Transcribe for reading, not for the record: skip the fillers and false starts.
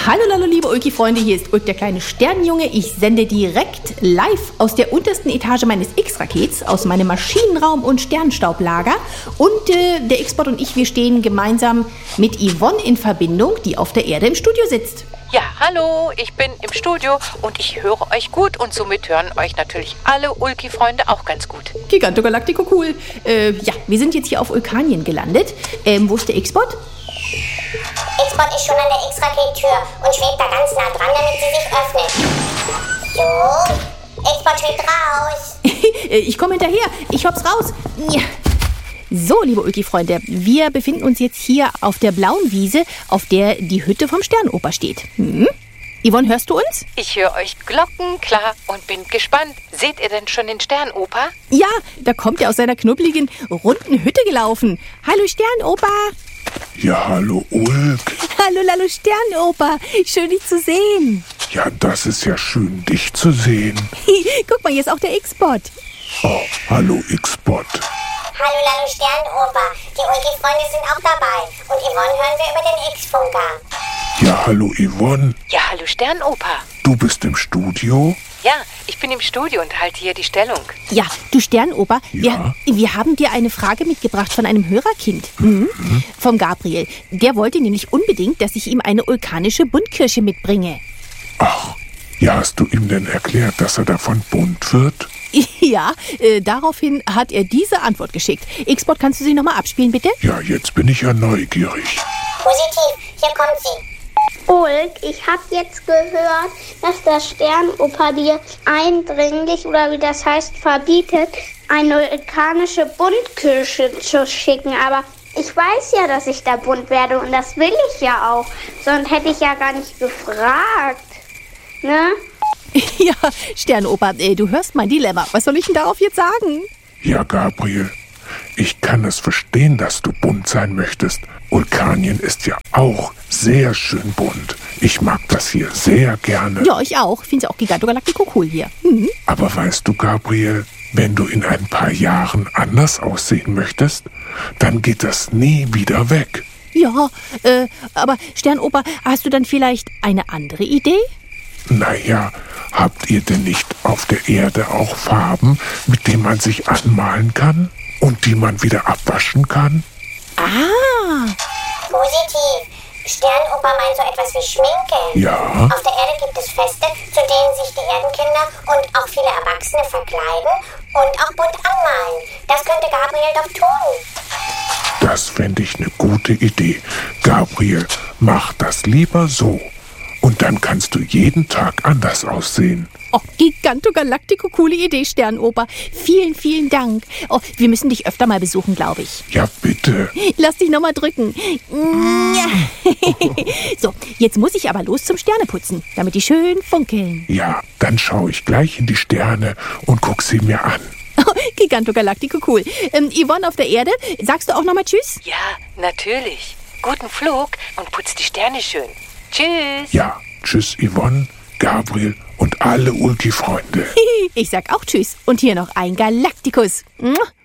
Hallo, hallo, liebe Ulki-Freunde, hier ist Ulk, der kleine Sternenjunge. Ich sende direkt live aus der untersten Etage meines X-Rakets, aus meinem Maschinenraum und Sternstaublager. Und der X-Bot und ich, wir stehen gemeinsam mit Yvonne in Verbindung, die auf der Erde im Studio sitzt. Ja, hallo, ich bin im Studio und ich höre euch gut und somit hören euch natürlich alle Ulki-Freunde auch ganz gut. Gigantogalactico, cool. Ja, wir sind jetzt hier auf Ulkanien gelandet. Wo ist der X-Bot? X-Bot ist schon an der X-Raket-Tür und schwebt da ganz nah dran, damit sie sich öffnet. So, X-Bot schwebt raus. Ich komme hinterher, ich hopp's raus. Ja. So, liebe Ulki-Freunde, wir befinden uns jetzt hier auf der blauen Wiese, auf der die Hütte vom Sternoper steht. Yvonne, hörst du uns? Ich höre euch glockenklar und bin gespannt. Seht ihr denn schon den Sternoper? Ja, da kommt er aus seiner knubbeligen, runden Hütte gelaufen. Hallo Sternoper. Ja, hallo Ulk. Hallo Sternoper. Schön, dich zu sehen. Ja, das ist ja schön, dich zu sehen. Guck mal, hier ist auch der X-Bot. Oh, hallo X-Bot. Hallo Sternoper. Die Ulki-Freunde sind auch dabei. Und Yvonne hören wir über den X-Funker. Ja, hallo Yvonne. Ja, hallo Sternoper. Du bist im Studio? Ja, ich bin im Studio und halte hier die Stellung. Ja, du Sternoper, Ja? wir haben dir eine Frage mitgebracht von einem Hörerkind. Vom Gabriel. Der wollte nämlich unbedingt, dass ich ihm eine vulkanische Buntkirsche mitbringe. Ach, ja, hast du ihm denn erklärt, dass er davon bunt wird? Ja, daraufhin hat er diese Antwort geschickt. X-Bot, kannst du sie nochmal abspielen, bitte? Ja, jetzt bin ich ja neugierig. Positiv, hier kommt sie. Ulk, ich habe jetzt gehört, dass der Sternoper dir eindringlich, oder wie das heißt, verbietet, eine vulkanische Buntkirsche zu schicken. Aber ich weiß ja, dass ich da bunt werde und das will ich ja auch. Sonst hätte ich ja gar nicht gefragt. Ne? Ja, Sternoper, du hörst mein Dilemma. Was soll ich denn darauf jetzt sagen? Ja, Gabriel, ich kann es verstehen, dass du bunt sein möchtest. Vulkanien ist ja auch sehr schön bunt. Ich mag das hier sehr gerne. Ja, ich auch. Finde es auch gigantogalactico cool hier. Aber weißt du, Gabriel, wenn du in ein paar Jahren anders aussehen möchtest, dann geht das nie wieder weg. Ja, aber Sternoper, hast du dann vielleicht eine andere Idee? Naja, habt ihr denn nicht auf der Erde auch Farben, mit denen man sich anmalen kann und die man wieder abwaschen kann? Ah, Positiv. Sternoper meint so etwas wie Schminke. Ja. Auf der Erde gibt es Feste, zu denen sich die Erdenkinder und auch viele Erwachsene verkleiden und auch bunt anmalen. Das könnte Gabriel doch tun. Das fände ich eine gute Idee. Gabriel, mach das lieber so. Und dann kannst du jeden Tag anders aussehen. oh, gigantogalactico coole Idee, Sternoper. Vielen, vielen Dank. Oh, wir müssen dich öfter mal besuchen, glaube ich. Ja, bitte. Lass dich nochmal drücken. So, jetzt muss ich aber los zum Sterneputzen, damit die schön funkeln. Ja, dann schaue ich gleich in die Sterne und guck sie mir an. Gigantogalactico cool. Yvonne auf der Erde, sagst du auch nochmal Tschüss? Ja, natürlich. Guten Flug und putz die Sterne schön. Tschüss. Ja, tschüss Yvonne, Gabriel und alle Ulki-Freunde. Ich sag auch Tschüss. Und hier noch ein Galaktikus.